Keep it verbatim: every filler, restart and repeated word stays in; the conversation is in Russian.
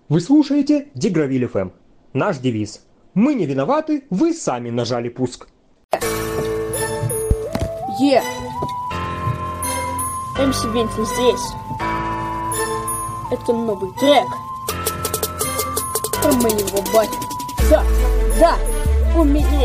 Вы слушаете Дигравиль эф эм. Наш девиз. Мы не виноваты, вы сами нажали пуск. Е! эм си Винфи здесь. Это новый трек про моего батю. Да, да, умереть.